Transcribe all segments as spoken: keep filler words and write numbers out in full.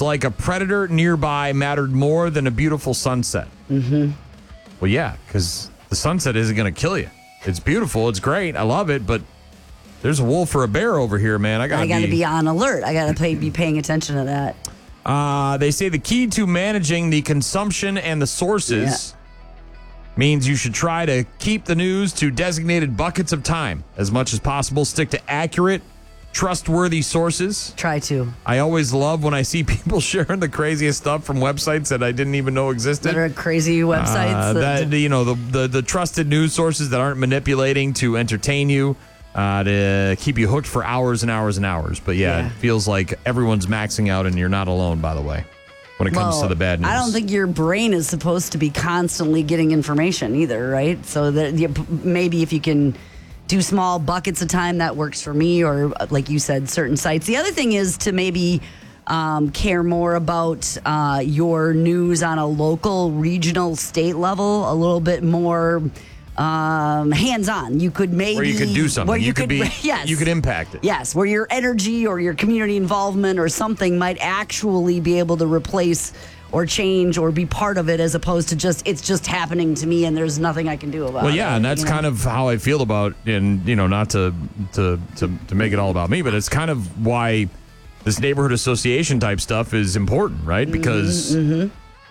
like a predator nearby mattered more than a beautiful sunset. Mm-hmm. Well, yeah, because the sunset isn't going to kill you. It's beautiful. It's great. I love it, but there's a wolf or a bear over here, man. I got to I got to be, be on alert. I got to pay, be paying attention to that. Uh, they say the key to managing the consumption and the sources yeah. means you should try to keep the news to designated buckets of time as much as possible. Stick to accurate, trustworthy sources. Try to. I always love when I see people sharing the craziest stuff from websites that I didn't even know existed. That are crazy websites. Uh, that, that you know, the, the the trusted news sources that aren't manipulating to entertain you, uh, to keep you hooked for hours and hours and hours. But yeah, yeah. it feels like everyone's maxing out, and you're not alone, by the way, when it comes well, to the bad news. I don't think your brain is supposed to be constantly getting information either, right? So that you, maybe if you can do small buckets of time, that works for me, or like you said, certain sites. The other thing is to maybe um, care more about uh, your news on a local, regional, state level, a little bit more um, hands-on. You could maybe... Where you could do something. Where you, you could, could be... Yes. You could impact it. Yes, where your energy or your community involvement or something might actually be able to replace or change or be part of it, as opposed to just, it's just happening to me and there's nothing I can do about it. Well, yeah, it, and that's you know? kind of how I feel about, and you know, not to, to to to make it all about me, but it's kind of why this neighborhood association type stuff is important, right? Because mm-hmm.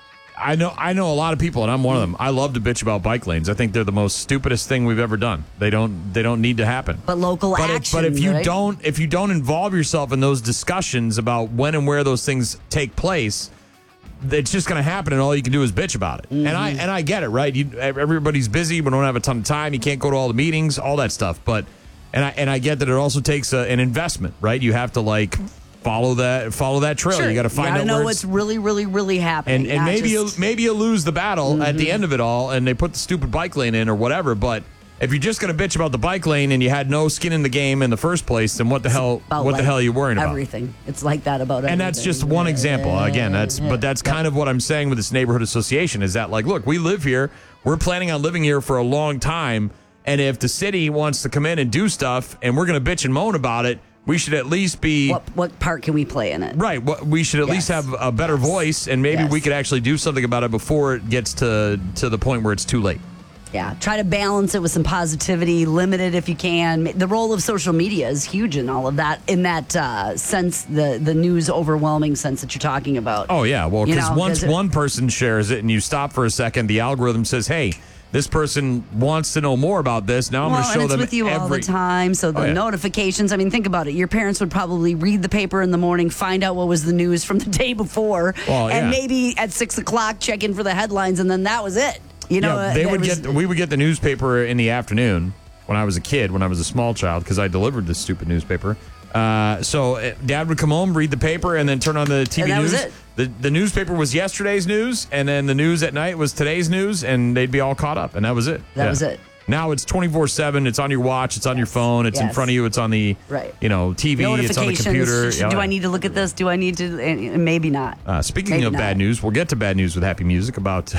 I know I know a lot of people, and I'm one of them. I love to bitch about bike lanes. I think they're the most stupidest thing we've ever done. They don't they don't need to happen. But local but action, if, but if you right? don't if you don't involve yourself in those discussions about when and where those things take place, it's just going to happen, and all you can do is bitch about it. Mm-hmm. And I and I get it, right? You, everybody's busy, we don't have a ton of time. You can't go to all the meetings, all that stuff. But and I and I get that it also takes a, an investment, right? You have to like follow that follow that trail. Sure. You got to find you gotta out know where what's really, really, really happening. And, and maybe just... you, maybe you lose the battle mm-hmm. at the end of it all, and they put the stupid bike lane in or whatever. But if you're just going to bitch about the bike lane and you had no skin in the game in the first place, then what the hell? What like the hell are you worrying about? Everything. It's like that about everything. And that's just one example. Again, that's but that's kind of what I'm saying with this neighborhood association is that, like, look, we live here. We're planning on living here for a long time. And if the city wants to come in and do stuff and we're going to bitch and moan about it, we should at least be... What, what part can we play in it? Right. What, we should at yes. least have a better yes. voice, and maybe yes. we could actually do something about it before it gets to, to the point where it's too late. Yeah, try to balance it with some positivity, limit it if you can. The role of social media is huge in all of that, in that uh, sense, the, the news overwhelming sense that you're talking about. Oh, yeah. Well, because once it, one person shares it and you stop for a second, the algorithm says, hey, this person wants to know more about this. Now I'm well, going to show and it's them with you every... all the time. So the oh, yeah. notifications, I mean, think about it. Your parents would probably read the paper in the morning, find out what was the news from the day before, well, and yeah. maybe at six o'clock check in for the headlines, and then that was it. You know, yeah, they would was, get. We would get the newspaper in the afternoon when I was a kid, when I was a small child, because I delivered this stupid newspaper. Uh, so uh, Dad would come home, read the paper, and then turn on the T V and that news. Was it. The the newspaper was yesterday's news, and then the news at night was today's news, and they'd be all caught up, and that was it. That yeah. was it. Now it's twenty-four seven. It's on your watch. It's on yes. your phone. It's yes. in front of you. It's on the right. you know T V. It's on the computer. Do I need to look at this? Do I need to? And maybe not. Uh, speaking maybe of not. bad news, we'll get to bad news with happy music about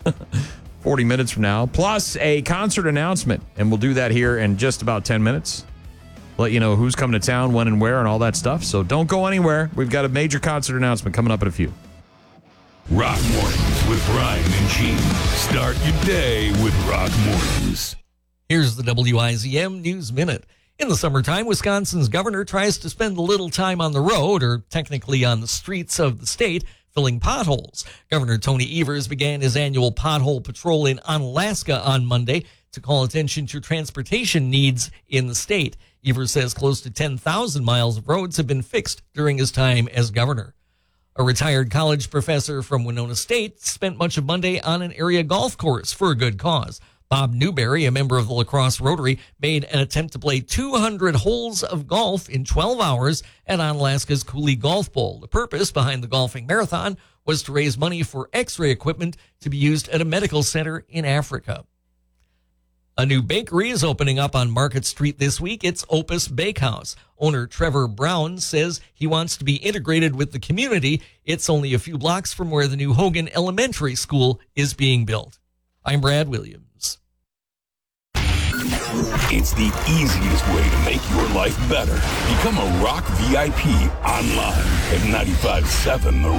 forty minutes from now, plus a concert announcement, and we'll do that here in just about ten minutes. Let you know who's coming to town, when and where, and all that stuff. So don't go anywhere. We've got a major concert announcement coming up in a few. Rock Mornings with Brian and Gene. Start your day with Rock Mornings. Here's the W I Z M News Minute. In the summertime, Wisconsin's governor tries to spend a little time on the road, or technically on the streets of the state, filling potholes. Governor Tony Evers began his annual pothole patrol in Onalaska on Monday to call attention to transportation needs in the state. Evers says close to ten thousand miles of roads have been fixed during his time as governor. A retired college professor from Winona State spent much of Monday on an area golf course for a good cause. Bob Newberry, a member of the Lacrosse Rotary, made an attempt to play two hundred holes of golf in twelve hours at Onalaska's Cooley Golf Bowl. The purpose behind the golfing marathon was to raise money for x-ray equipment to be used at a medical center in Africa. A new bakery is opening up on Market Street this week. It's Opus Bakehouse. Owner Trevor Brown says he wants to be integrated with the community. It's only a few blocks from where the new Hogan Elementary School is being built. I'm Brad Williams. It's the easiest way to make your life better. Become a Rock V I P online at nine five seven The